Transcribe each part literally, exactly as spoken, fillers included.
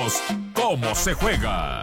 Sabemos cómo se juega.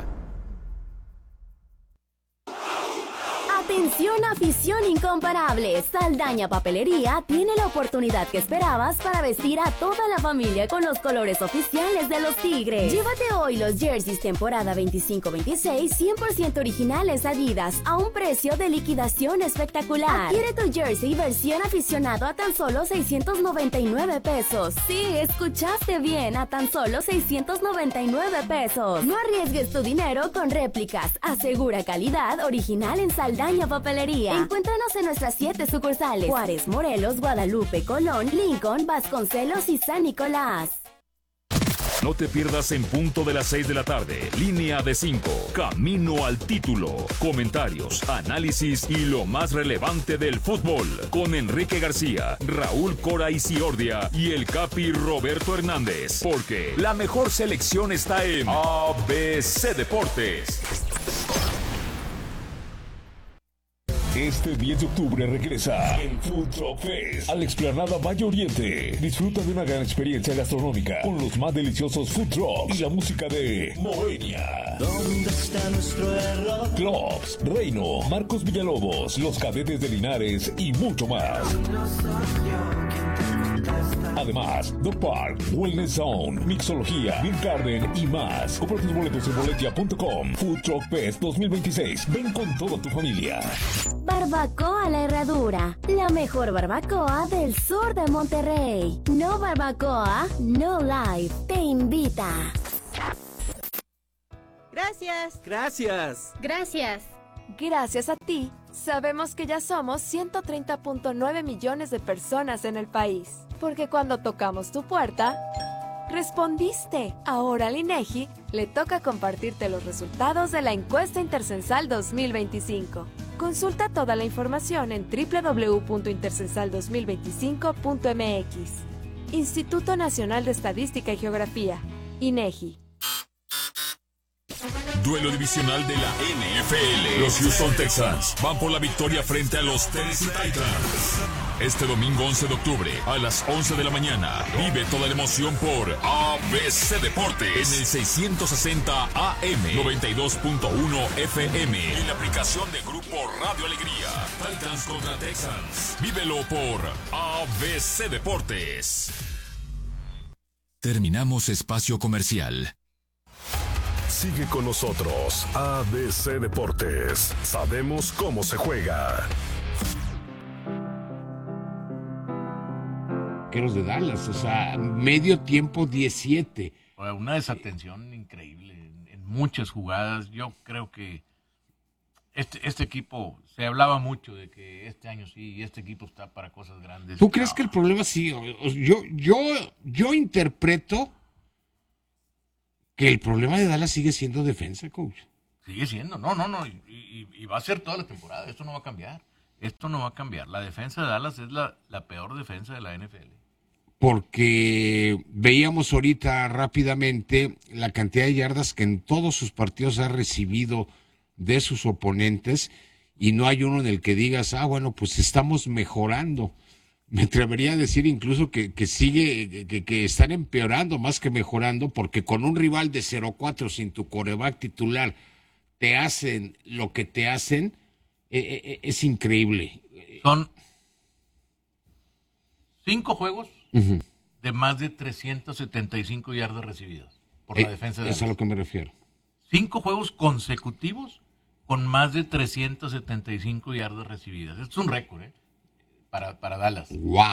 Atención, afición incomparable. Saldaña Papelería tiene la oportunidad que esperabas para vestir a toda la familia con los colores oficiales de los Tigres. Llévate hoy los jerseys temporada veinticinco veintiséis cien por ciento originales Adidas a un precio de liquidación espectacular. Adquiere tu jersey versión aficionado a tan solo seiscientos noventa y nueve pesos. Sí, escuchaste bien, a tan solo seiscientos noventa y nueve pesos. No arriesgues tu dinero con réplicas. Asegura calidad original en Saldaña Papelería. Encuéntranos en nuestras siete sucursales: Juárez, Morelos, Guadalupe, Colón, Lincoln, Vasconcelos y San Nicolás. No te pierdas en punto de las seis de la tarde. Línea de cinco. Camino al título. Comentarios, análisis y lo más relevante del fútbol. Con Enrique García, Raúl Cora Isiordia y el Capi Roberto Hernández. Porque la mejor selección está en A B C Deportes. Este diez de octubre regresa el Food Truck Fest a la explanada Valle Oriente. Disfruta de una gran experiencia gastronómica con los más deliciosos food trucks y la música de Moenia. ¿Dónde está nuestro error? Clubs, Reino, Marcos Villalobos, Los Cadetes de Linares y mucho más. Además, Dog Park, Wellness Zone, Mixología, Beer Garden y más. Compra tus boletos en boletia punto com. Food Truck Fest dos mil veintiséis. Ven con toda tu familia. Barbacoa La Herradura, la mejor barbacoa del sur de Monterrey. No barbacoa, no life. Te invita. Gracias. Gracias. Gracias. Gracias a ti, sabemos que ya somos ciento treinta punto nueve millones de personas en el país. Porque cuando tocamos tu puerta, respondiste. Ahora al INEGI le toca compartirte los resultados de la encuesta intercensal dos mil veinticinco. Consulta toda la información en doble u doble u doble u punto intercensal dos mil veinticinco punto m x. Instituto Nacional de Estadística y Geografía, INEGI. Duelo divisional de la N F L. Los Houston Texans van por la victoria frente a los Tennessee Titans. Este domingo once de octubre a las once de la mañana. Vive toda la emoción por A B C Deportes en el seiscientos sesenta A M, noventa y dos punto uno F M y la aplicación de Grupo Radio Alegría. Titans contra Texans. Vívelo por A B C Deportes. Terminamos espacio comercial. Sigue con nosotros, A B C Deportes. Sabemos cómo se juega. Vaqueros de Dallas, o sea, medio tiempo diecisiete. Una desatención increíble en, en muchas jugadas. Yo creo que este, este equipo, se hablaba mucho de que este año sí, este equipo está para cosas grandes. ¿Tú crees no. que el problema sí? Yo, yo, yo interpreto que el problema de Dallas sigue siendo defensa, coach. Sigue siendo, no, no, no, y, y, y va a ser toda la temporada, esto no va a cambiar, esto no va a cambiar. La defensa de Dallas es la, la peor defensa de la N F L. Porque veíamos ahorita rápidamente la cantidad de yardas que en todos sus partidos ha recibido de sus oponentes y no hay uno en el que digas, ah, bueno, pues estamos mejorando. Me atrevería a decir incluso que, que sigue, que, que están empeorando más que mejorando, porque con un rival de cero cuatro sin tu quarterback titular te hacen lo que te hacen, eh, eh, es increíble. Son cinco juegos uh-huh. de más de trescientas setenta y cinco yardas recibidas por eh, la defensa de Es a lo que me refiero. Cinco juegos consecutivos con más de trescientas setenta y cinco yardas recibidas. Esto es un récord, ¿eh? Para, para Dallas. Wow.